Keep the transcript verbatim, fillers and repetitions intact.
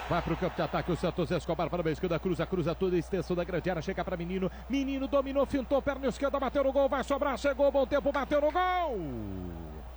Vai para o campo de ataque o Santos Escobar para a esquerda, cruza, cruza toda a extensão da grande área, chega para Menino, Menino dominou, fintou, perna esquerda, bateu no gol, vai sobrar, chegou, bom tempo, bateu no gol!